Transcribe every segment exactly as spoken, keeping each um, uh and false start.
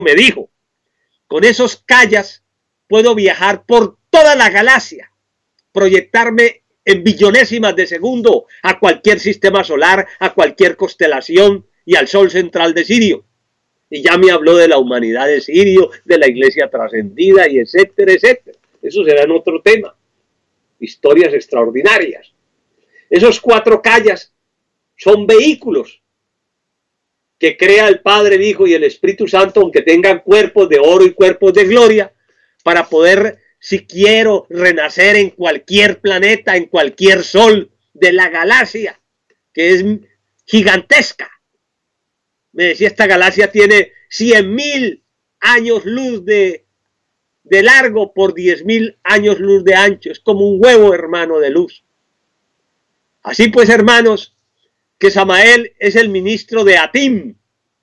me dijo, con esos callas puedo viajar por toda la galaxia, proyectarme en billonésimas de segundo a cualquier sistema solar, a cualquier constelación y al sol central de Sirio. Y ya me habló de la humanidad de Sirio, de la iglesia trascendida y etcétera, etcétera. Eso será en otro tema. Historias extraordinarias. Esos cuatro callas son vehículos que crea el Padre, el Hijo y el Espíritu Santo, aunque tengan cuerpos de oro y cuerpos de gloria, para poder, si quiero, renacer en cualquier planeta, en cualquier sol de la galaxia, que es gigantesca. Me decía, esta galaxia tiene cien mil años luz de, de largo por diez mil años luz de ancho. Es como un huevo, hermano, de luz. Así pues, hermanos, que Samael es el ministro de Atim,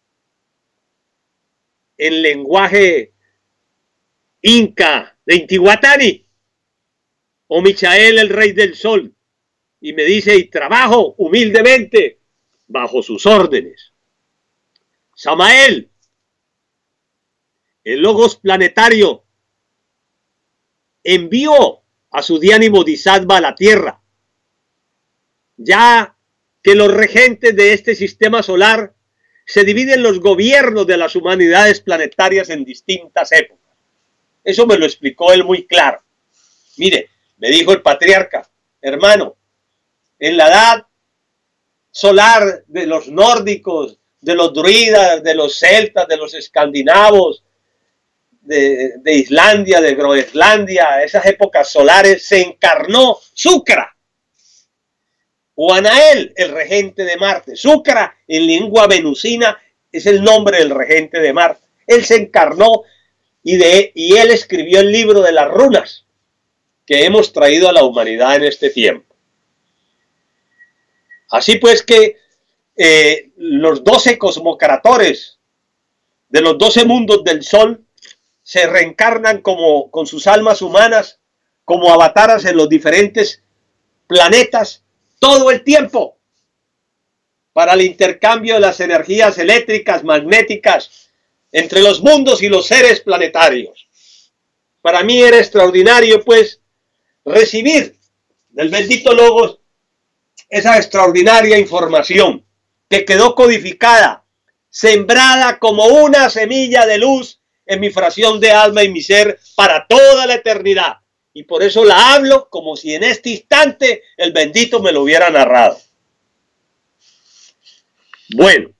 en lenguaje inca de Intihuatani, o Michael, el rey del sol, y me dice, y trabajo humildemente bajo sus órdenes. Samael, el logos planetario, envió a su Diani Bodhisattva a la tierra, ya que los regentes de este sistema solar se dividen los gobiernos de las humanidades planetarias en distintas épocas. Eso me lo explicó él muy claro. Mire, me dijo el patriarca, hermano, en la edad solar de los nórdicos, de los druidas, de los celtas, de los escandinavos, de, de Islandia, de Groenlandia, esas épocas solares, se encarnó Shukra, o Anael, el regente de Marte. Shukra, en lengua venusina, es el nombre del regente de Marte. Él se encarnó y, de, y él escribió el libro de las runas que hemos traído a la humanidad en este tiempo. Así pues que eh, los doce cosmocratores de los doce mundos del sol se reencarnan como, con sus almas humanas como avataras en los diferentes planetas todo el tiempo, para el intercambio de las energías eléctricas, magnéticas, entre los mundos y los seres planetarios. Para mí era extraordinario, pues, recibir del bendito Logos esa extraordinaria información que quedó codificada, sembrada como una semilla de luz en mi fracción de alma y mi ser para toda la eternidad. Y por eso la hablo como si en este instante el bendito me lo hubiera narrado. Bueno,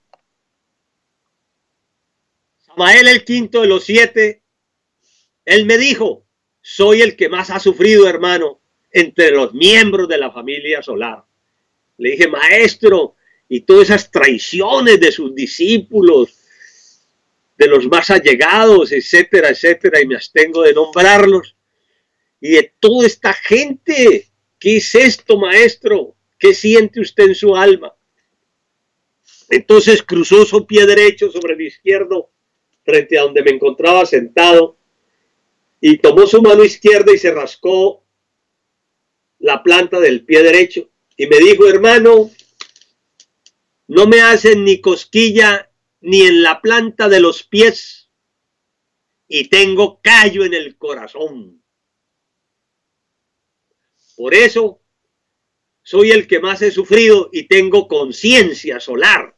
Samael, el quinto de los siete, él me dijo, soy el que más ha sufrido, hermano, entre los miembros de la familia solar. Le dije, maestro, y todas esas traiciones de sus discípulos, de los más allegados, etcétera, etcétera, y me abstengo de nombrarlos. Y de toda esta gente, ¿qué es esto, maestro? ¿Qué siente usted en su alma? Entonces cruzó su pie derecho sobre el izquierdo, frente a donde me encontraba sentado, y tomó su mano izquierda y se rascó la planta del pie derecho. Y me dijo, hermano, no me hacen ni cosquilla ni en la planta de los pies, y tengo callo en el corazón. Por eso soy el que más he sufrido y tengo conciencia solar.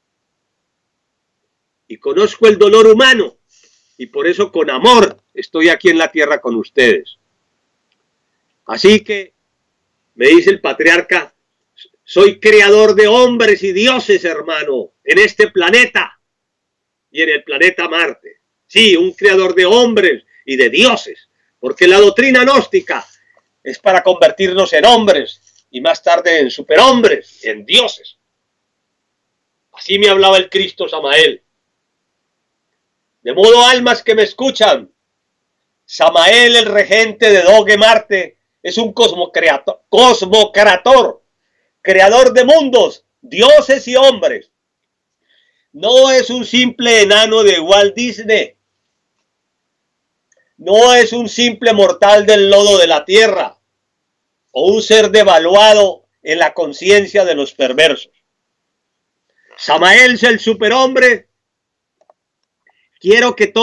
Y conozco el dolor humano. Y por eso con amor estoy aquí en la tierra con ustedes. Así que, me dice el patriarca, soy creador de hombres y dioses, hermano, en este planeta y en el planeta Marte. Sí, un creador de hombres y de dioses. Porque la doctrina gnóstica es para convertirnos en hombres y más tarde en superhombres, en dioses. Así me hablaba el Cristo Samael. De modo, almas que me escuchan, Samael, el regente de Doge Marte, es un cosmocreator, cosmocrator, creador de mundos, dioses y hombres. No es un simple enano de Walt Disney. No es un simple mortal del lodo de la tierra o un ser devaluado en la conciencia de los perversos. Samael es el superhombre Quiero que todos